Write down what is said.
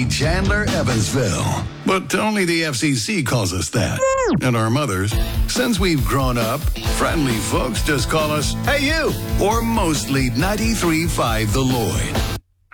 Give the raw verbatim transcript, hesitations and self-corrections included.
Chandler, Evansville. But only the F C C calls us that. And our mothers, since we've grown up, friendly folks just call us, "Hey you," or mostly ninety-three point five The Lloyd.